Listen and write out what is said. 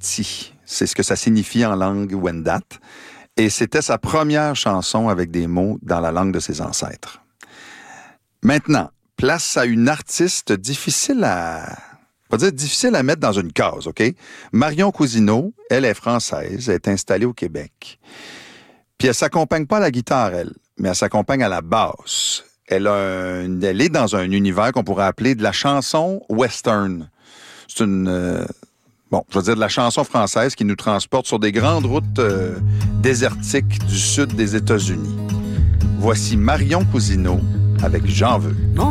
Wendat-ti. C'est ce que ça signifie en langue Wendat. Et c'était sa première chanson avec des mots dans la langue de ses ancêtres. Maintenant, place à une artiste difficile à mettre dans une case, OK? Marion Cousineau, elle est française, elle est installée au Québec. Puis elle s'accompagne pas à la guitare, elle, mais elle s'accompagne à la basse. Elle est dans un univers qu'on pourrait appeler de la chanson western. C'est de la chanson française qui nous transporte sur des grandes routes désertiques du sud des États-Unis. Voici Marion Cousineau avec J'en veux.